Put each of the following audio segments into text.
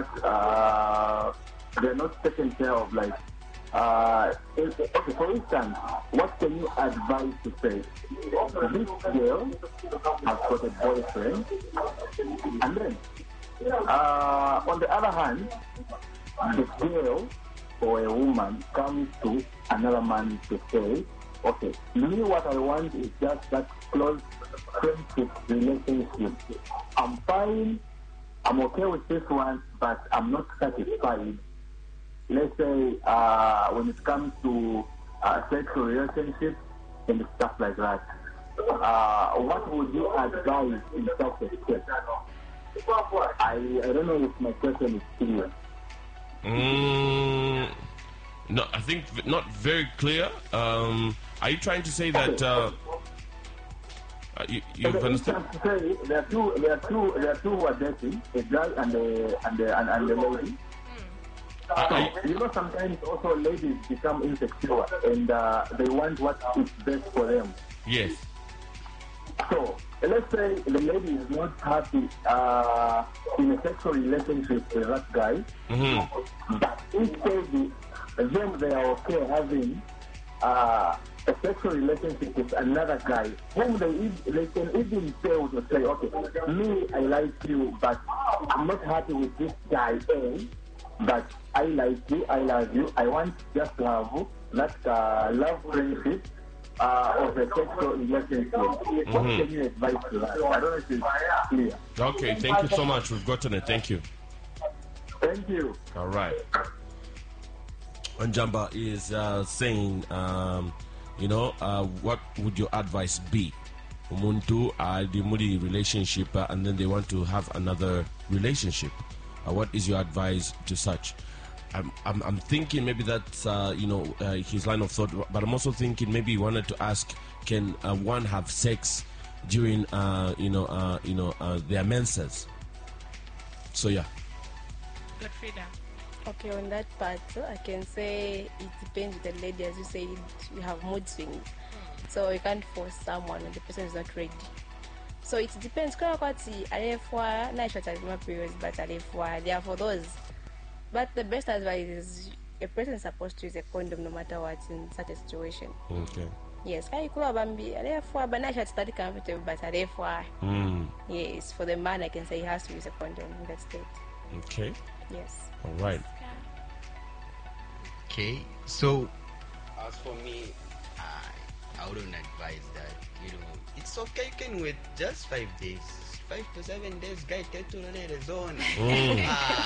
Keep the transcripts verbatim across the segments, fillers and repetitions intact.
uh, they're not taken care of. Like, uh, if, okay, for instance, what can you advise to say? This girl has got a boyfriend, and then uh, on the other hand, the girl or a woman comes to another man to say, okay, me what I want is just that close friendship relationship. I'm fine, I'm okay with this one, but I'm not satisfied. Let's say uh, when it comes to uh, sexual relationships and stuff like that. Uh, what would you advise in such a case? I, I don't know if my question is clear. Mm, no, I think v- not very clear. Um, are you trying to say that uh, uh, you, you've Okay, understood? say there are two, there are two, there are two who are dating, a guy and a and a, and, and a lady. Uh, So, are you- you know, sometimes also ladies become insecure and uh, they want what is best for them. yes. So let's say the lady is not happy uh, in a sexual relationship with that guy, Mm-hmm. but instead them they are okay having uh, a sexual relationship with another guy, whom they ev- they can even fail to say, okay, me I like you, but I'm not happy with this guy A, but I like you, I love you, I want just to have that uh, love friendship. Uh, of a sexual relationship. Mm-hmm. What can you advise to that? I don't know if it's clear. Okay, thank you so much. We've gotten it. Thank you. Thank you. All right. Anjamba is uh, saying, um, you know, uh, what would your advice be? Umuntu, uh, the moody relationship, uh, and then they want to have another relationship. Uh, what is your advice to such? I'm, I'm, I'm thinking maybe that's, uh, you know, uh, his line of thought, but I'm also thinking maybe he wanted to ask, can uh, one have sex during, uh, you know, uh, you know, uh, their menses? So, yeah. Good freedom. Okay, on that part, I can say it depends with the lady. As you said, you have mood swings. So you can't force someone when the person is not ready. So it depends. Kwa wakati aliyefua na isha tazima periods, but aliyefua they are for those. But the best advice is a person is supposed to use a condom no matter what in such a situation. Okay. Yes, kai kula bambi aliyefua but na isha study comfortable, but aliyefua. Mm. Yes, for the man I can say he has to use a condom in that state. Okay. Yes. All right. Okay, so as for me, I, I wouldn't advise that. You know, it's okay. You can wait just five days, five to seven days. Guy, take to the zone. Mm.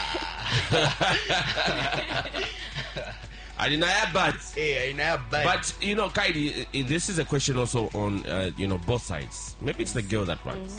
I deny it, but Hey, I know, but, but you know, Kaidi, i- this is a question also on uh, you know both sides. Maybe it's the girl that wants.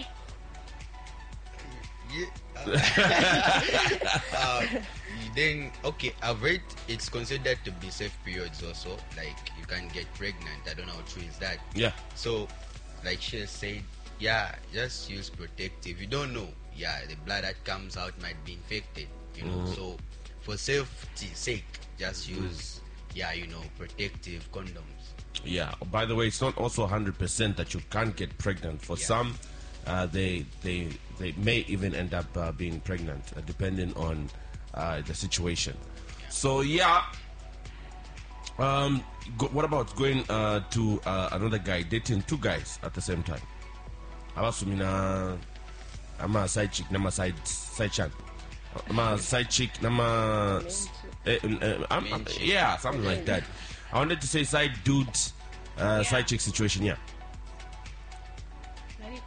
yeah. uh, then okay, I've heard it's considered to be safe periods also. Like you can get pregnant. I don't know how true is that. Yeah. So, like she said, yeah, just use protective. You don't know. Yeah, the blood that comes out might be infected. You know, Mhm. so for safety sake, just use yeah, you know, protective condoms. Yeah. By the way, it's not also one hundred percent that you can't get pregnant. For Yeah. some, uh, they they they may even end up uh, being pregnant, uh, depending on uh, the situation. So yeah. Um, go, what about going uh, to uh, another guy, dating two guys at the same time? Abasumina, I'm a side chick, I'm a side side chick. I'm a side chick, I'm a eh, eh, I'm- I'm- yeah, something like that. I wanted to say side dude, uh, side chick situation. Yeah. Nani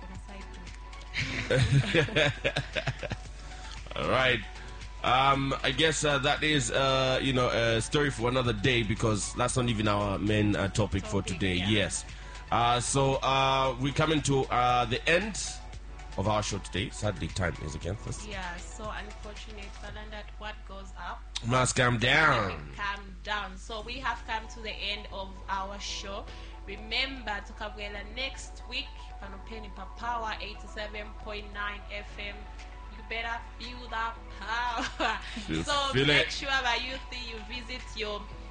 kuna side All right. Um, I guess uh, that is, uh, you know, a story for another day because that's not even our main uh, topic for Topic, today. yeah. Yes. Uh, so uh, we're coming to uh, the end of our show today. Sadly, time is against us. Yeah, so unfortunate, Falan, that what goes up Must calm down. calm down. So we have come to the end of our show. Remember to Kabwela next week, Panopeni Power eighty-seven point nine F M. You better feel that power. You so feel make it. sure that you think you visit your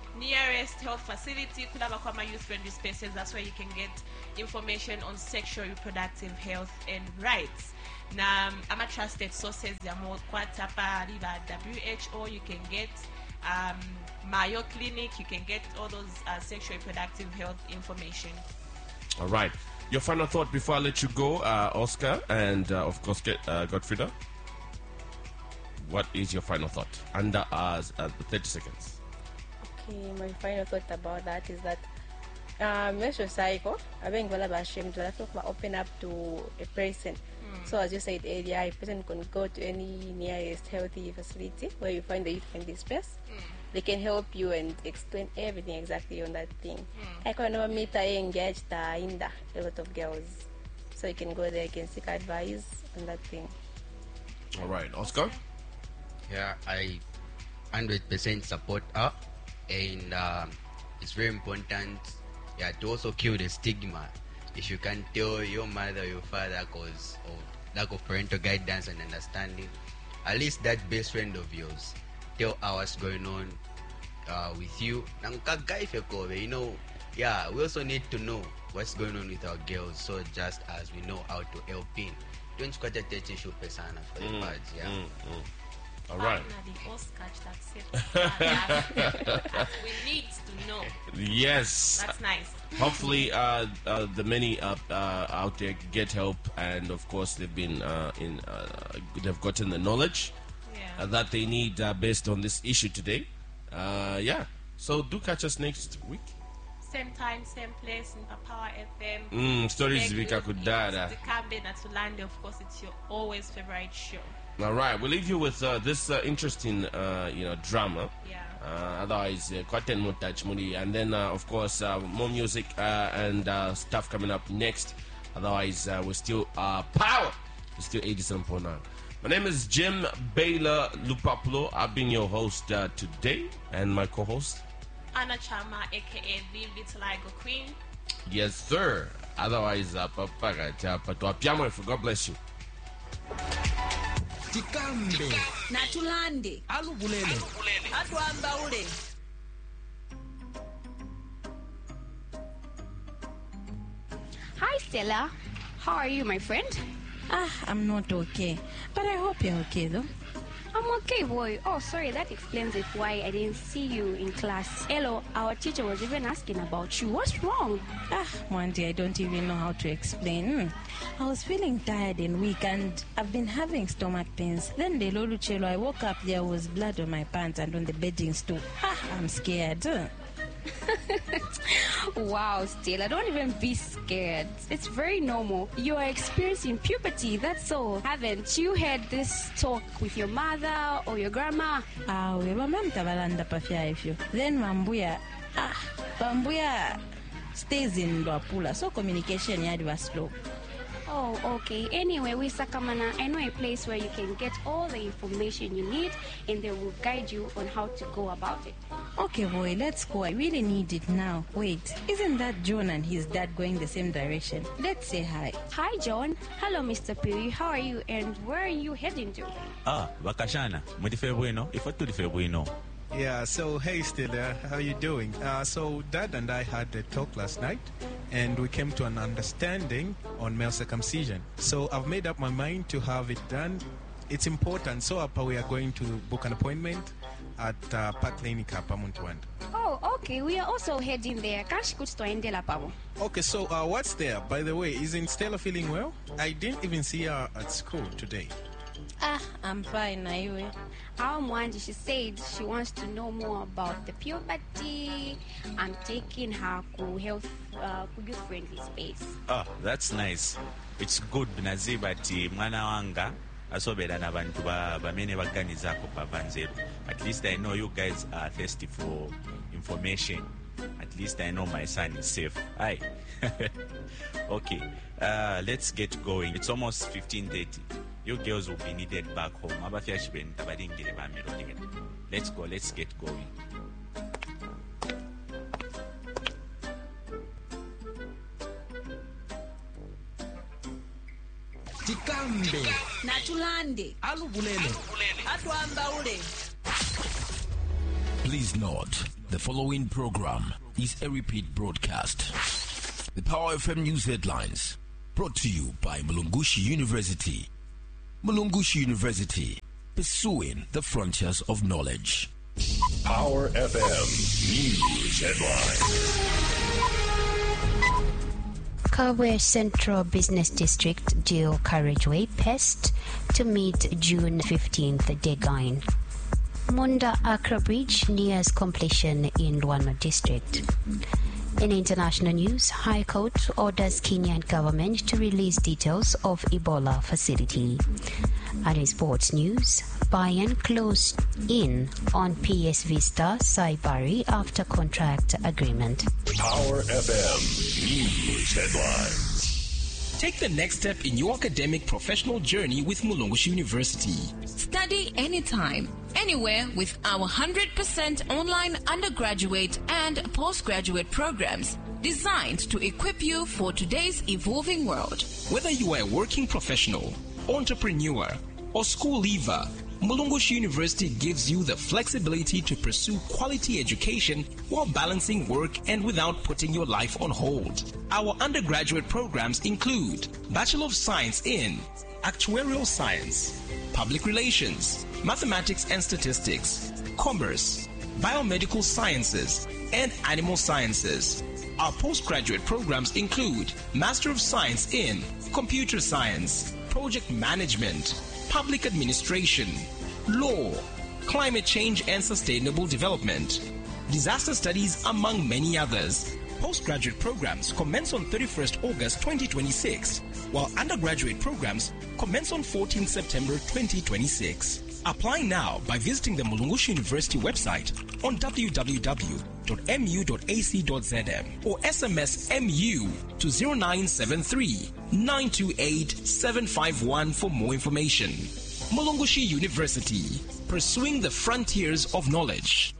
nearest health facility, kulaba kwama youth friendly spaces. That's where you can get information on sexual reproductive health and rights. Now, I'm a trusted sources. Yamo kwatapa liba W H O. You can get um, Mayo Clinic. You can get all those uh, sexual reproductive health information. All right. Your final thought before I let you go, uh, Oscar, and uh, of course, get, uh, Godfrida. What is your final thought? Under uh, uh, thirty seconds. Okay, my final thought about that is that um, menstrual cycle, I think we'll have ashamed to open up to a person. Mm. So as you said earlier, a person can go to any nearest healthy facility where you find the youth friendly space. Mm. They can help you and explain everything exactly on that thing. Mm. I can never meet I engaged in a lot of girls. So you can go there, you can seek advice on that thing. All right, Oscar? Yeah, I one hundred percent support her. And um, it's very important, yeah, to also kill the stigma. If you can tell your mother or your father because of lack of parental guidance and understanding, at least that best friend of yours, tell her what's going on uh, with you. You know, yeah, we also need to know what's going on with our girls, so just as we know how to help in. Don't you get a tissue persona for the Mm, parts, yeah. mm, mm. All right. We need to know. Yes. That's nice. Hopefully, uh, uh, the many uh, uh, out there get help, and of course, they've been uh, in. Uh, they've gotten the knowledge Yeah. uh, that they need uh, based on this issue today. Uh, yeah. So do catch us next week. Same time, same place in Papawa F M. Mm, stories Beg Vika you, Kudada. it's the Kambe Natulande, of course, it's your always favorite show. All right, we'll leave you with uh, this uh, interesting, uh, you know, drama. Yeah. Uh, otherwise, uh, quite ten more touch money, and then uh, of course uh, more music uh, and uh, stuff coming up next. Otherwise, uh, we're still uh, power. We're still eighty-seven point nine. My name is Jim Baylor Lupapulo. I've been your host uh, today, and my co-host. Anna Chama, aka the Vitiligo Queen. Yes, sir. Otherwise, uh, Papa, God bless you. Tikambe Natulande alubulele atwamba ule. Hi Stella, how are you, my friend? Ah, I'm not okay, but I hope you're okay though. I'm okay, boy. Oh, sorry, that explains it why I didn't see you in class. Hello, our teacher was even asking about you. What's wrong? Ah, Mwanti, I don't even know how to explain. I was feeling tired and weak, and I've been having stomach pains. Then the Lolu Chelo, I woke up, there was blood on my pants and on the bedding stool. Ah, I'm scared. Wow, Stella, don't even be scared. It's very normal. You are experiencing puberty, that's all. Haven't you had this talk with your mother or your grandma? Ah, we were mom tabalanda pafia if you. Then Mambuya, ah, Mambuya stays in Luapula, so communication yard was slow. Oh, okay. Anyway, we Sakamana, I know a place where you can get all the information you need and they will guide you on how to go about it. Okay, boy, let's go. I really need it now. Wait, isn't that John and his dad going the same direction? Let's say hi. Hi, John. Hello, Mister Piri. How are you and where are you heading to? ah bakashana mudife bwino ifo tudife bwino. Yeah, so hey Stella, how you doing? Uh, so Dad and I had a talk last night and we came to an understanding on male circumcision. So I've made up my mind to have it done. It's important. So Apa, we are going to book an appointment at uh, Park Clinic hapa Muntwanda. Oh, okay. We are also heading there. Kashi kutuendela pamo. Okay, so uh, what's there? By the way, isn't Stella feeling well? I didn't even see her at school today. Ah, I'm fine, Naiwe. Our Mwanji, she said she wants to know more about the puberty. I'm taking her to health, uh, youth-friendly space. Ah, that's nice. It's good nazibati mwana wanga asobera nabantu ba bamene baganizako pavanzeru. At least I know you guys are thirsty for information. At least I know my son is safe. Aye. Okay, uh, let's get going. It's almost fifteen thirty. You girls will be needed back home. Let's go, let's get going. Tikambe Natulande alubulele atwamba ule. Please note, The following program is a repeat broadcast. The Power F M News Headlines, brought to you by Mulungushi University. Mulungushi University, pursuing the frontiers of knowledge. Power F M News Headlines. Kabwe Central Business District Dual Carriageway Pest to meet June fifteenth deadline. Munda Accra Bridge nears completion in Luano District. In international news, High Court orders Kenyan government to release details of Ebola facility. And in sports news, Bayern closed in on P S V star Saibari after contract agreement. Power F M News Headlines. Take the next step in your academic professional journey with Mulungushi University. Study anytime, anywhere with our one hundred percent online undergraduate and postgraduate programs designed to equip you for today's evolving world. Whether you are a working professional, entrepreneur, or school leaver, Mulungushi University gives you the flexibility to pursue quality education while balancing work and without putting your life on hold. Our undergraduate programs include Bachelor of Science in Actuarial Science, Public Relations, Mathematics and Statistics, Commerce, Biomedical Sciences, and Animal Sciences. Our postgraduate programs include Master of Science in Computer Science, Project Management, Public Administration, Law, Climate Change and Sustainable Development, Disaster Studies, among many others. Postgraduate programs commence on thirty-first August twenty twenty-six, while undergraduate programs commence on fourteenth September twenty twenty-six. Apply now by visiting the Mulungushi University website on w w w dot m u dot a c dot z m or S M S M U to zero nine seven three, nine two eight, seven five one for more information. Mulungushi University, pursuing the frontiers of knowledge.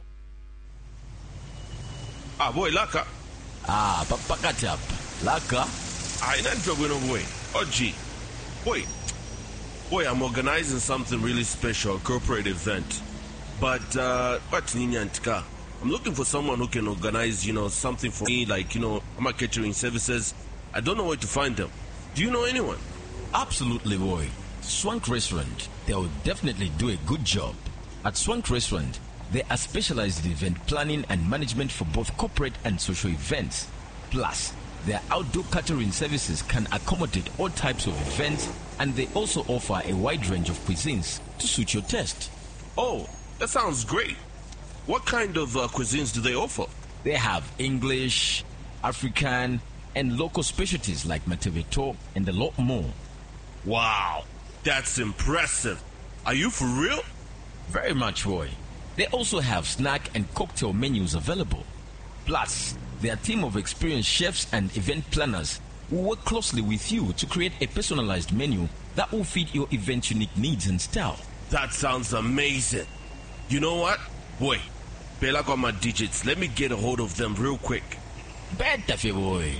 Ah, boy, Laka. Ah, papakatap. Laka. I don't know, boy. Oh, gee. Boy. Boy, I'm organizing something really special, a corporate event. But, uh, what's Ninyantika? I'm looking for someone who can organize, you know, something for me, like, you know, I'm a catering services. I don't know where to find them. Do you know anyone? Absolutely, boy. Swank Restaurant, they will definitely do a good job. At Swank Restaurant, they are specialized in event planning and management for both corporate and social events. Plus, their outdoor catering services can accommodate all types of events, and they also offer a wide range of cuisines to suit your taste. Oh, that sounds great. What kind of uh, cuisines do they offer? They have English, African, and local specialties like matebeto and a lot more. Wow, that's impressive. Are you for real? Very much, boy. They also have snack and cocktail menus available. Plus, their team of experienced chefs and event planners will work closely with you to create a personalized menu that will fit your event's unique needs and style. That sounds amazing. You know what? Wait, Bella got my digits. Let me get a hold of them real quick. Better, boy.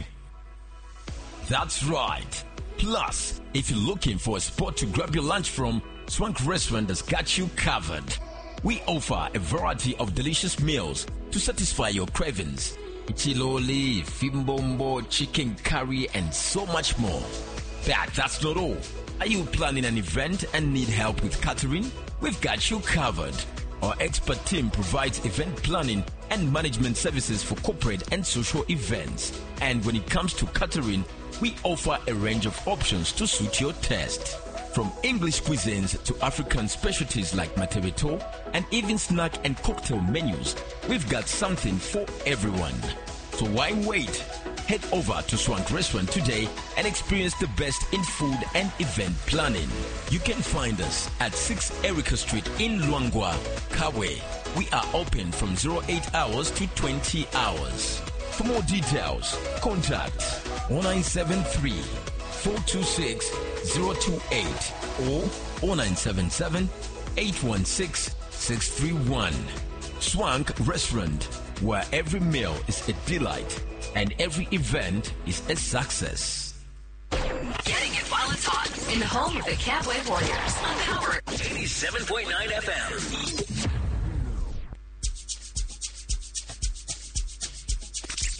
That's right. Plus, if you're looking for a spot to grab your lunch from, Swank Restaurant has got you covered. We offer a variety of delicious meals to satisfy your cravings. Chiloli, fimbombo, chicken curry, and so much more. But that's not all. Are you planning an event and need help with catering? We've got you covered. Our expert team provides event planning and management services for corporate and social events. And when it comes to catering, we offer a range of options to suit your taste. From English cuisines to African specialties like matebeto and even snack and cocktail menus, we've got something for everyone. So why wait? Head over to Swank Restaurant today and experience the best in food and event planning. You can find us at six Erica Street in Luangwa, Kabwe. We are open from zero eight hours to twenty hours. For more details, contact zero nine seven three, four two six, zero two eight or zero nine seven seven, eight one six, six three one. Swank Restaurant, where every meal is a delight and every event is a success. Getting it while it's hot in the home of the Kabwe Warriors on Power eighty-seven point nine F M.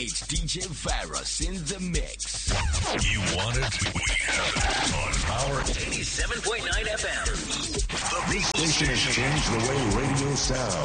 It's D J Virus in the mix. You want it? We have it on Power eighty-seven point nine F M. This station has changed the way radio sounds.